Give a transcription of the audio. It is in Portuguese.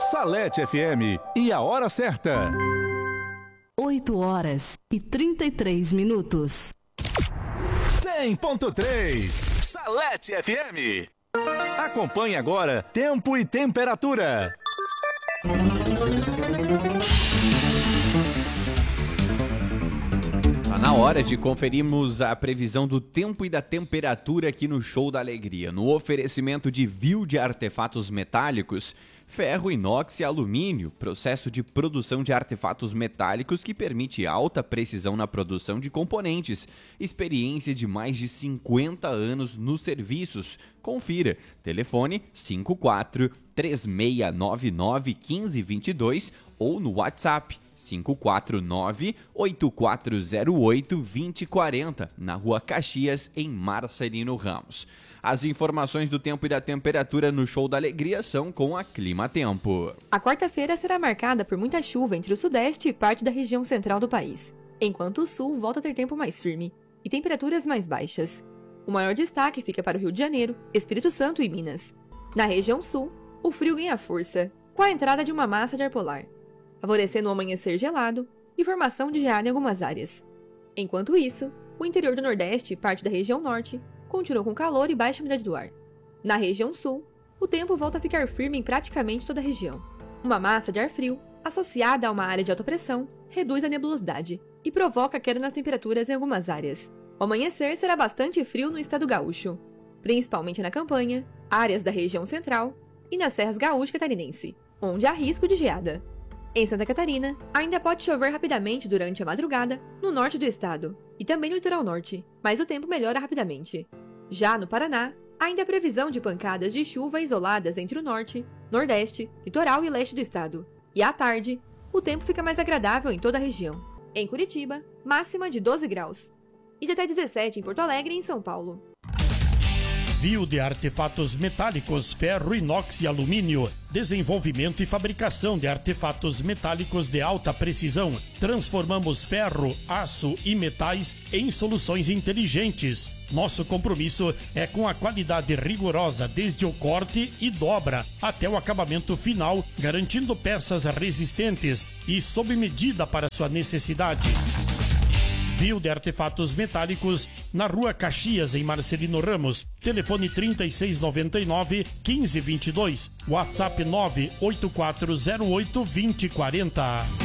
Salete FM e a hora certa. 8h33. 100.3 Salete FM. Acompanhe agora tempo e temperatura. Tá na hora de conferirmos a previsão do tempo e da temperatura aqui no Show da Alegria. No oferecimento de Viu de Artefatos Metálicos, ferro, inox e alumínio, processo de produção de artefatos metálicos que permite alta precisão na produção de componentes. Experiência de mais de 50 anos nos serviços. Confira. Telefone 54 3699 1522 ou no WhatsApp 549-8408-2040, na Rua Caxias, em Marcelino Ramos. As informações do tempo e da temperatura no Show da Alegria são com a Clima Tempo. A quarta-feira será marcada por muita chuva entre o sudeste e parte da região central do país, enquanto o sul volta a ter tempo mais firme e temperaturas mais baixas. O maior destaque fica para o Rio de Janeiro, Espírito Santo e Minas. Na região sul, o frio ganha força, com a entrada de uma massa de ar polar, favorecendo um amanhecer gelado e formação de geada em algumas áreas. Enquanto isso, o interior do Nordeste e parte da região Norte continuam com calor e baixa umidade do ar. Na região Sul, o tempo volta a ficar firme em praticamente toda a região. Uma massa de ar frio, associada a uma área de alta pressão, reduz a nebulosidade e provoca queda nas temperaturas em algumas áreas. O amanhecer será bastante frio no estado gaúcho, principalmente na campanha, áreas da região central e nas serras gaúcha e catarinense, onde há risco de geada. Em Santa Catarina, ainda pode chover rapidamente durante a madrugada no norte do estado e também no litoral norte, mas o tempo melhora rapidamente. Já no Paraná, ainda há previsão de pancadas de chuva isoladas entre o norte, nordeste, litoral e leste do estado. E à tarde, o tempo fica mais agradável em toda a região. Em Curitiba, máxima de 12 graus. E de até 17 em Porto Alegre e em São Paulo. Viu de Artefatos Metálicos, ferro, inox e alumínio. Desenvolvimento e fabricação de artefatos metálicos de alta precisão. Transformamos ferro, aço e metais em soluções inteligentes. Nosso compromisso é com a qualidade rigorosa desde o corte e dobra até o acabamento final, garantindo peças resistentes e sob medida para sua necessidade. Viu de Artefatos Metálicos, na Rua Caxias, em Marcelino Ramos. Telefone 3699-1522. WhatsApp 98408-2040.